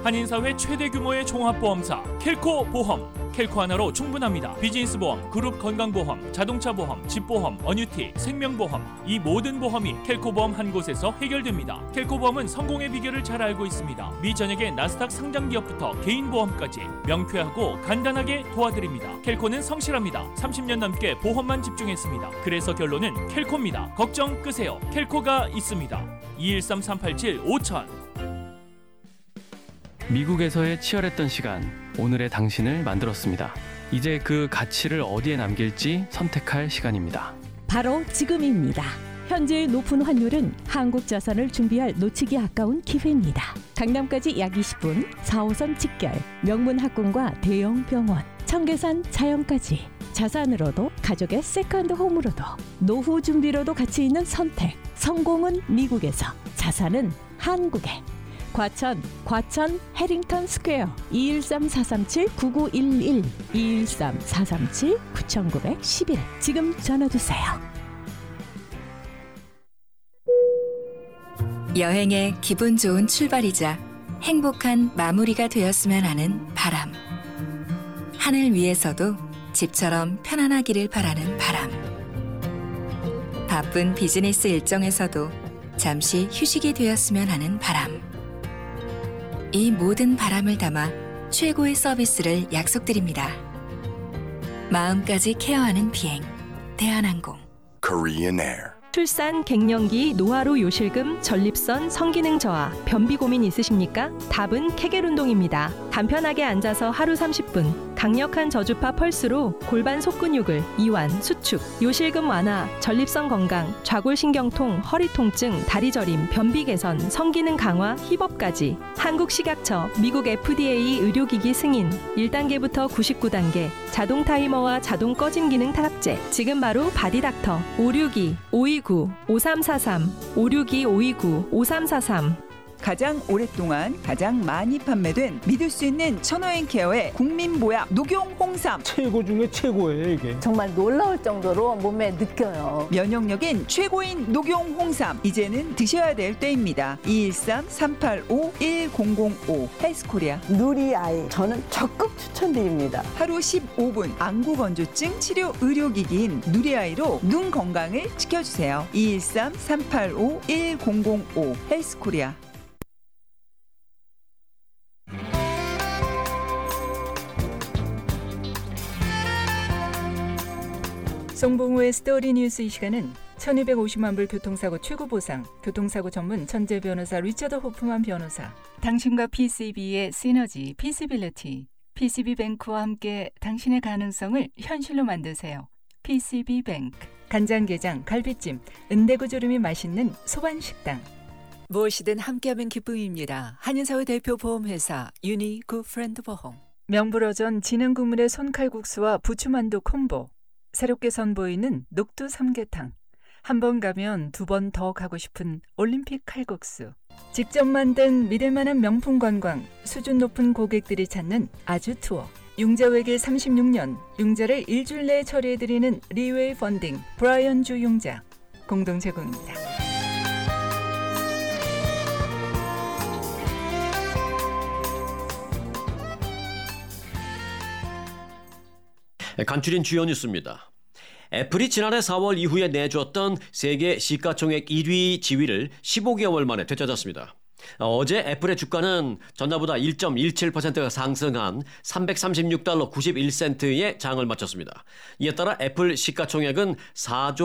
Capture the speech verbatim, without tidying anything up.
한인사회 최대 규모의 종합보험사 켈코 보험. 켈코 하나로 충분합니다. 비즈니스 보험, 그룹 건강보험, 자동차 보험, 집보험, 어뉴티, 생명보험, 이 모든 보험이 켈코 보험 한 곳에서 해결됩니다. 켈코 보험은 성공의 비결을 잘 알고 있습니다. 미 전역의 나스닥 상장 기업부터 개인 보험까지 명쾌하고 간단하게 도와드립니다. 켈코는 성실합니다. 삼십 년 넘게 보험만 집중했습니다. 그래서 결론은 켈코입니다. 걱정 끄세요. 켈코가 있습니다. 이일삼 삼팔칠 오천. 미국에서의 치열했던 시간, 오늘의 당신을 만들었습니다. 이제 그 가치를 어디에 남길지 선택할 시간입니다. 바로 지금입니다. 현재의 높은 환율은 한국 자산을 준비할 놓치기 아까운 기회입니다. 강남까지 약 이십 분, 사 호선 직결, 명문 학군과 대형 병원, 청계산 자연까지. 자산으로도 가족의 세컨드 홈으로도 노후 준비로도 가치 있는 선택. 성공은 미국에서, 자산은 한국에. 과천, 과천 해링턴 스퀘어 이일삼 사삼칠 구구일일 이일삼 사삼칠 구구일일 지금 전화주세요. 여행의 기분 좋은 출발이자 행복한 마무리가 되었으면 하는 바람. 하늘 위에서도 집처럼 편안하기를 바라는 바람. 바쁜 비즈니스 일정에서도 잠시 휴식이 되었으면 하는 바람. 이 모든 바람을 담아 최고의 서비스를 약속드립니다. 마음까지 케어하는 비행, 대한항공. Korean Air. 출산, 갱년기, 노화로 요실금, 전립선, 성기능 저하, 변비 고민 있으십니까? 답은 케겔 운동입니다. 간편하게 앉아서 하루 삼십 분, 강력한 저주파 펄스로 골반 속근육을 이완, 수축, 요실금 완화, 전립선 건강, 좌골신경통, 허리 통증, 다리 저림, 변비 개선, 성기능 강화, 힙업까지. 한국식약처, 미국 에프디에이 의료기기 승인, 일 단계부터 구십구 단계, 자동 타이머와 자동 꺼짐 기능 탑재. 지금 바로 바디닥터 오육이 오이구 오삼사삼 오육이 오이구 오삼사삼. 가장 오랫동안 가장 많이 판매된 믿을 수 있는 천호행 케어의 국민보약 녹용 홍삼. 최고 중에 최고예요 이게. 정말 놀라울 정도로 몸에 느껴요. 면역력인 최고인 녹용 홍삼. 이제는 드셔야 될 때입니다. 이일삼 삼팔오 일공공오 헬스코리아. 누리아이 저는 적극 추천드립니다. 하루 십오 분 안구 건조증 치료 의료기기인 누리아이로 눈 건강을 지켜주세요. 이일삼 삼팔오 일공공오 헬스코리아. 송봉우의 스토리 뉴스. 이 시간은 천이백오십만 불 교통사고 최고보상, 교통사고 전문 천재 변호사 리처드 호프만 변호사, 당신과 피씨비의 시너지, 피시빌리티, 피씨비뱅크와 함께 당신의 가능성을 현실로 만드세요. 피씨비뱅크. 간장게장, 갈비찜, 은대구조림이 맛있는 소반식당. 무엇이든 함께하면 기쁨입니다. 한인사회 대표 보험회사 유니 굿프렌드 보험. 명불허전 진흥국물의 손칼국수와 부추만두 콤보. 새롭게 선보이는 녹두 삼계탕. 한 번 가면 두 번 더 가고 싶은 올림픽 칼국수. 직접 만든 믿을만한 명품 관광, 수준 높은 고객들이 찾는 아주 투어. 융자 외길 삼십육 년, 융자를 일주일 내에 처리해드리는 리웨이 펀딩, 브라이언 주 융자. 공동 제공입니다. 간추린 주요 뉴스입니다. 애플이 지난해 사월 이후에 내줬던 세계 시가총액 일 위 지위를 십오 개월 만에 되찾았습니다. 어제 애플의 주가는 전날보다 일 점 일칠 퍼센트가 상승한 삼백삼십육 달러 구십일 센트의 장을 마쳤습니다. 이에 따라 애플 시가총액은 사조